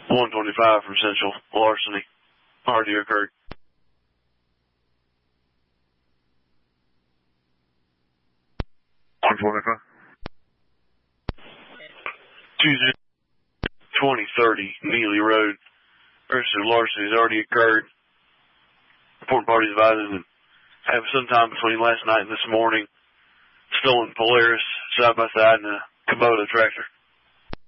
125 from Central. Larceny already occurred. Tuesday, 2030, Neely Road. Registered larceny has already occurred. Report parties advising that have sometime between last night and this morning stolen Polaris side by side in a Kubota tractor.